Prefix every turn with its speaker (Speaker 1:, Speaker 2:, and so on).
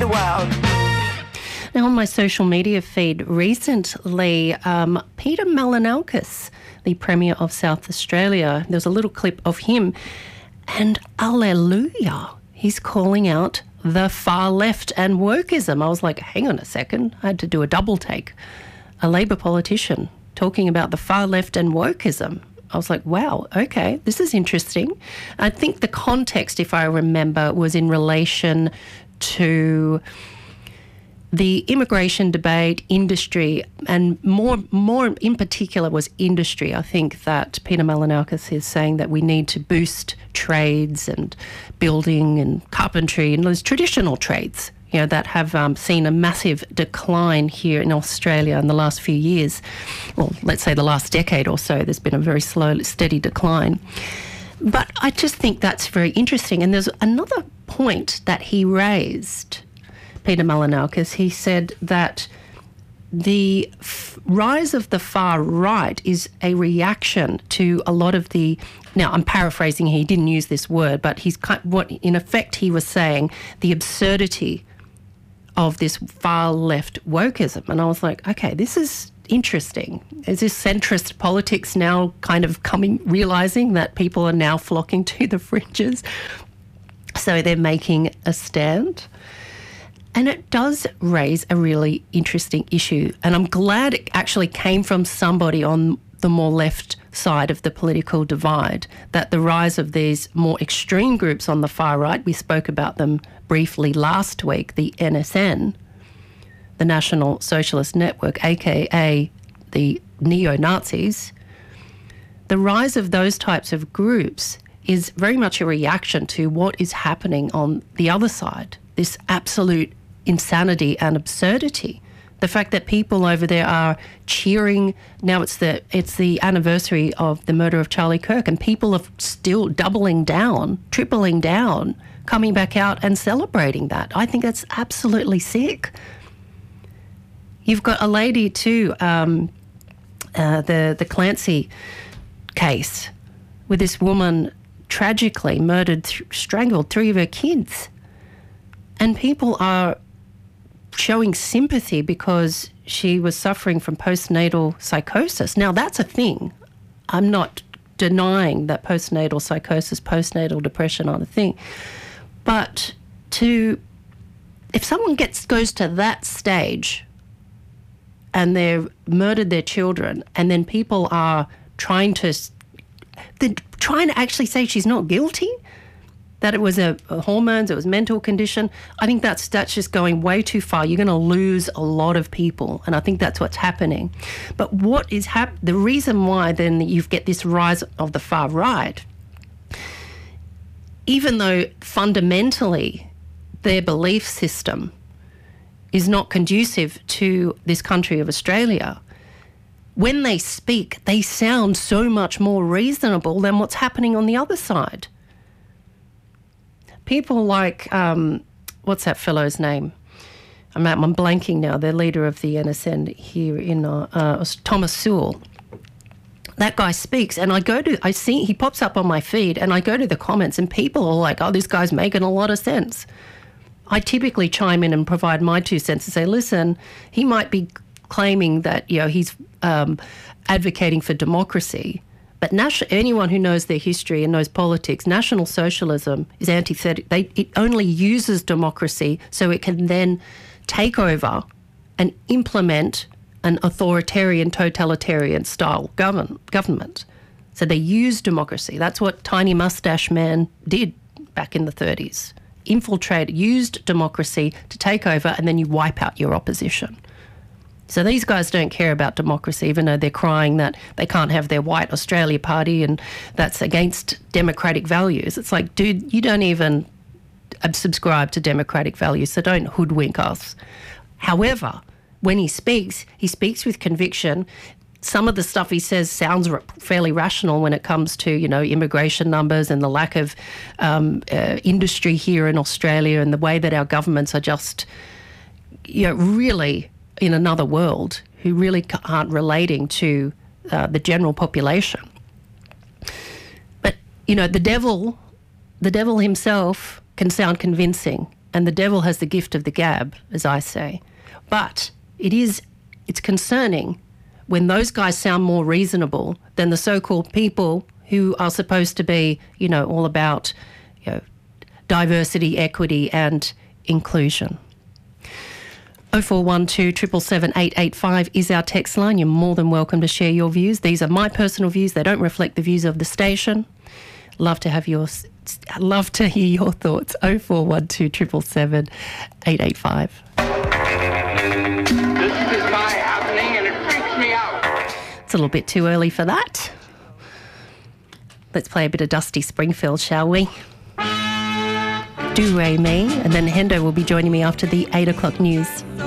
Speaker 1: the world.
Speaker 2: Now, on my social media feed recently, Peter Malinauskas, the Premier of South Australia, there was a little clip of him, and alleluia, he's calling out the far left and wokeism. I was like, hang on a second, I had to do a double take. A Labor politician talking about the far left and wokeism. I was like, wow, okay, this is interesting. I think the context, if I remember, was in relation to the immigration debate, industry, and more in particular was industry. I think that Peter Malinauskas is saying that we need to boost trades and building and carpentry and those traditional trades, you know, that have seen a massive decline here in Australia in the last few years. Well, let's say the last decade or so, there's been a very slow, steady decline. But I just think that's very interesting. And there's another point that he raised, Peter Malinauskas. He said that the rise of the far right is a reaction to a lot of the, now I'm paraphrasing, he didn't use this word, but what in effect he was saying, the absurdity of this far left wokeism. And I was like, okay, this is interesting. Is this centrist politics now kind of realising that people are now flocking to the fringes? So they're making a stand. And it does raise a really interesting issue. And I'm glad it actually came from somebody on the more left side of the political divide, that the rise of these more extreme groups on the far right, we spoke about them briefly last week, the NSN, the National Socialist Network, aka the neo-Nazis, the rise of those types of groups is very much a reaction to what is happening on the other side, this absolute insanity and absurdity. The fact that people over there are cheering, now it's the anniversary of the murder of Charlie Kirk, and people are still doubling down, tripling down, coming back out and celebrating that. I think that's absolutely sick. You've got a lady too, the Clancy case, with this woman tragically murdered, strangled 3 of her kids. And people are showing sympathy because she was suffering from postnatal psychosis. Now, that's a thing. I'm not denying that postnatal psychosis, postnatal depression aren't a thing. But if someone goes to that stage and they've murdered their children, and then people are trying to actually say she's not guilty, that it was a hormones, it was mental condition, I think that's just going way too far. You're going to lose a lot of people, and I think that's what's happening. But what is the reason why then you get this rise of the far right, even though fundamentally their belief system is not conducive to this country of Australia, when they speak, they sound so much more reasonable than what's happening on the other side. People like, what's that fellow's name? I'm blanking now. The leader of the NSN here in Thomas Sewell. That guy speaks, and I see he pops up on my feed, and I go to the comments, and people are like, "Oh, this guy's making a lot of sense." I typically chime in and provide my 2 cents and say, "Listen, he might be claiming that he's advocating for democracy." But anyone who knows their history and knows politics, National Socialism is antithetic. It only uses democracy so it can then take over and implement an authoritarian, totalitarian style government. So they use democracy. That's what Tiny Mustache Man did back in the 30s. Used democracy to take over, and then you wipe out your opposition. So these guys don't care about democracy, even though they're crying that they can't have their white Australia party and that's against democratic values. It's like, dude, you don't even subscribe to democratic values, so don't hoodwink us. However, when he speaks with conviction. Some of the stuff he says sounds fairly rational when it comes to, immigration numbers and the lack of industry here in Australia, and the way that our governments are just, really in another world, who really aren't relating to the general population. But, the devil himself can sound convincing, and the devil has the gift of the gab, as I say. But it's concerning when those guys sound more reasonable than the so-called people who are supposed to be, all about, diversity, equity and inclusion. 0412 777 885 is our text line. You're more than welcome to share your views. These are my personal views. They don't reflect the views of the station. Love to hear your thoughts. 0412 777 885.
Speaker 1: This is my happening and it freaks me out.
Speaker 2: It's a little bit too early for that. Let's play a bit of Dusty Springfield, shall we? Do Re Mi, and then Hendo will be joining me after the 8 o'clock news.